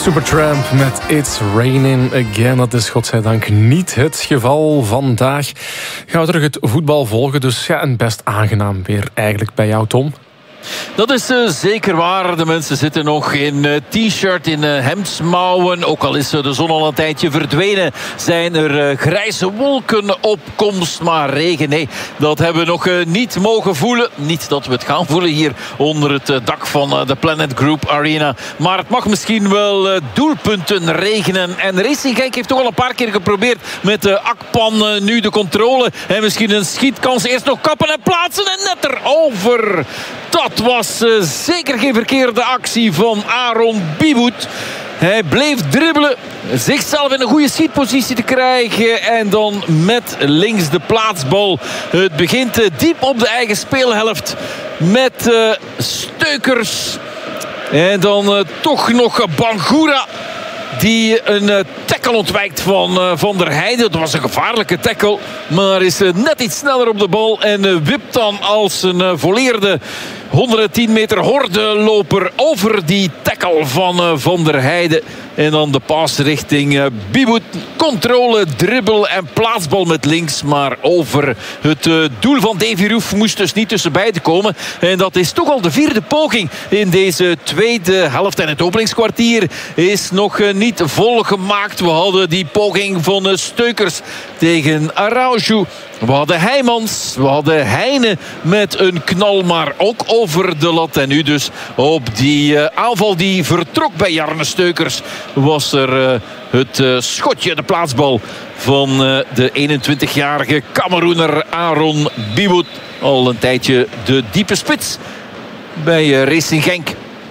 Supertramp met It's Raining Again. Dat is godzijdank niet het geval. Vandaag gaan we terug het voetbal volgen. Dus ja, een best aangenaam weer eigenlijk bij jou, Tom. Dat is zeker waar. De mensen zitten nog in t-shirt, in hemdsmouwen. Ook al is de zon al een tijdje verdwenen, zijn er grijze wolken op komst. Maar regen, nee, dat hebben we nog niet mogen voelen. Niet dat we het gaan voelen hier onder het dak van de Planet Group Arena. Maar het mag misschien wel doelpunten regenen. En Racing Genk heeft toch al een paar keer geprobeerd met Akpan nu de controle. En misschien een schietkans. Eerst nog kappen en plaatsen en net erover. Dat was zeker geen verkeerde actie van Aaron Biboet. Hij bleef dribbelen, zichzelf in een goede schietpositie te krijgen. En dan met links de plaatsbal. Het begint diep op de eigen speelhelft met Steukers. En dan toch nog Bangura, die een tackle ontwijkt van Van der Heijden. Dat was een gevaarlijke tackle, maar is net iets sneller op de bal. En wipt dan als een volleerde 110 meter hordeloper over die tackle van Van der Heijden. En dan de pas richting Biboet. Controle, dribbel en plaatsbal met links. Maar over het doel van Davy Roef moest dus niet tussen beiden komen. En dat is toch al de vierde poging in deze tweede helft. En het openingskwartier is nog niet volgemaakt. We hadden die poging van Steukers tegen Araujo. We hadden Heijmans, we hadden Heine met een knal, maar ook over de lat. En nu dus op die aanval die vertrok bij Jarne Steukers was er het schotje, de plaatsbal van de 21-jarige Cameroener Aaron Biboet. Al een tijdje de diepe spits bij Racing Genk.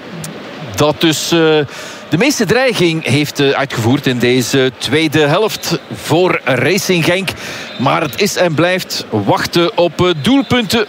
Dat dus de meeste dreiging heeft uitgevoerd in deze tweede helft voor Racing Genk. Maar het is en blijft wachten op doelpunten.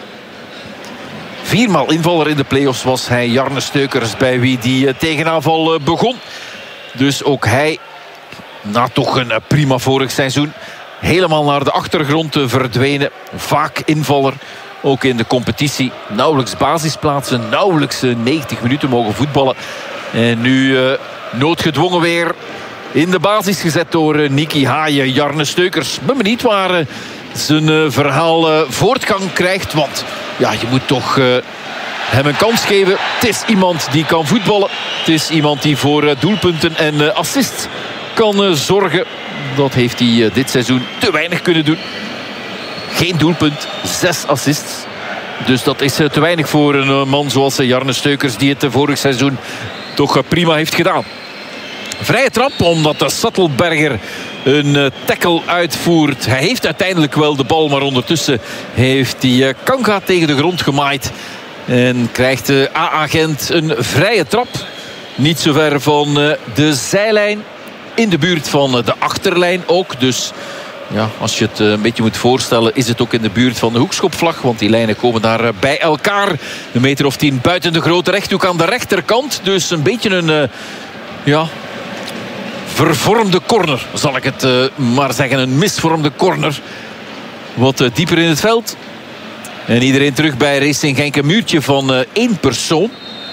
4-maal invaller in de play-offs was hij, Jarne Steukers, bij wie die tegenaanval begon. Dus ook hij, na toch een prima vorig seizoen, helemaal naar de achtergrond verdwenen. Vaak invaller, ook in de competitie. Nauwelijks basisplaatsen, nauwelijks 90 minuten mogen voetballen. En nu noodgedwongen weer in de basis gezet door Nicky Haaien. Jarne Steukers, ben benieuwd waar zijn verhaal voortgang krijgt. Want ja, je moet toch hem een kans geven. Het is iemand die kan voetballen. Het is iemand die voor doelpunten en assists kan zorgen. Dat heeft hij dit seizoen te weinig kunnen doen. Geen doelpunt, 6 assists. Dus dat is te weinig voor een man zoals Jarne Steukers, die het vorig seizoen toch prima heeft gedaan. Vrije trap, omdat de Sattelberger een tackle uitvoert. Hij heeft uiteindelijk wel de bal, maar ondertussen heeft hij Kanga tegen de grond gemaaid. En krijgt de A-agent een vrije trap. Niet zo ver van de zijlijn. In de buurt van de achterlijn ook. Dus ja, als je het een beetje moet voorstellen, is het ook in de buurt van de hoekschopvlag. Want die lijnen komen daar bij elkaar. Een meter of 10 buiten de grote rechthoek aan de rechterkant. Dus een beetje een vervormde corner, zal ik het maar zeggen. Een misvormde corner. Wat dieper in het veld. En iedereen terug bij Racing Genk. Een muurtje van 1 persoon.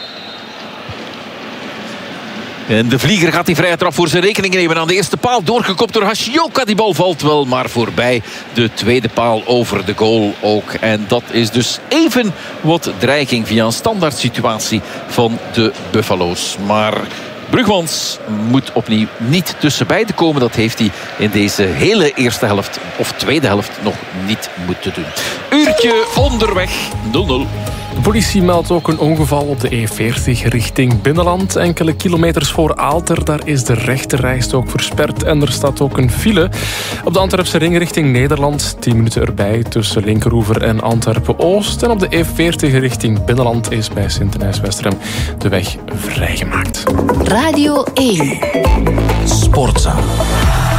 En de vlieger gaat die vrije trap voor zijn rekening nemen. Aan de eerste paal doorgekopt door Hashioka. Die bal valt wel, maar voorbij de tweede paal over de goal ook. En dat is dus even wat dreiging via een standaard situatie van de Buffalo's. Maar Brugmans moet opnieuw niet tussen beiden komen. Dat heeft hij in deze hele eerste helft of tweede helft nog niet moeten doen. Uurtje onderweg, 0-0. De politie meldt ook een ongeval op de E40 richting binnenland. Enkele kilometers voor Aalter, daar is de rechterrijstrook versperd. En er staat ook een file op de Antwerpse ring richting Nederland. 10 minuten erbij tussen Linkeroever en Antwerpen-Oost. En op de E40 richting binnenland is bij Sint-Denijs-Westerem de weg vrijgemaakt. Radio 1. Sportza.